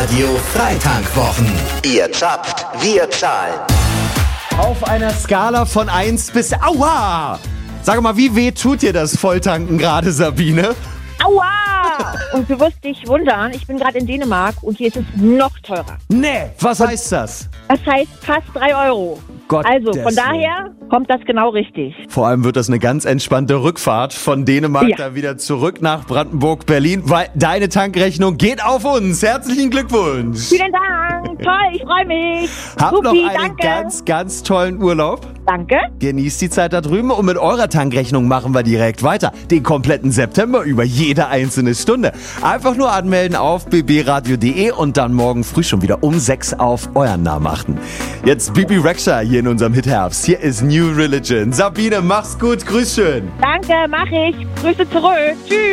Radio Freitankwwochen. Ihr zappt, wir zahlen. Auf einer Skala von 1 bis Aua! Sag mal, wie weh tut dir das Volltanken gerade, Sabine? Aua! Und du wirst dich wundern, ich bin gerade in Dänemark und hier ist es noch teurer. Nee, was heißt das? Das heißt fast 3 Euro. Gott Also des von daher kommt das genau richtig. Vor allem wird das eine ganz entspannte Rückfahrt von Dänemark da wieder zurück nach Brandenburg, Berlin, weil deine Tankrechnung geht auf uns. Herzlichen Glückwunsch. Vielen Dank, toll, ich freue mich. Habt noch Supi, einen danke. ganz tollen Urlaub. Danke. Genießt die Zeit da drüben und mit eurer Tankrechnung machen wir direkt weiter. Den kompletten September über, jede einzelne Stunde. Einfach nur anmelden auf bbradio.de und dann morgen früh schon wieder um 6 auf euren Namen achten. Jetzt Bibi Rexha hier in unserem Hit-Herbst. Hier ist New Religion. Sabine, mach's gut, grüß schön. Danke, mach ich. Grüße zurück. Tschüss.